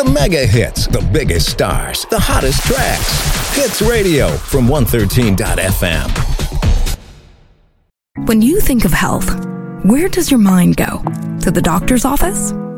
The mega hits, the biggest stars, the hottest tracks. Hits Radio from 113.fm. When you think of health, where does your mind go? To the doctor's office?